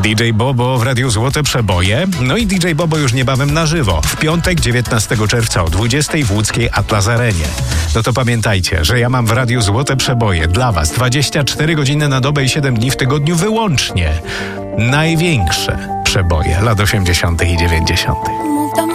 DJ Bobo w Radiu Złote Przeboje. No i DJ Bobo już niebawem na żywo. W piątek 19 czerwca o 20 w łódzkiej Atlas Arenie. No to pamiętajcie, że ja mam w Radiu Złote Przeboje dla was 24 godziny na dobę i 7 dni w tygodniu wyłącznie największe przeboje lat 80. i 90. Mów do mnie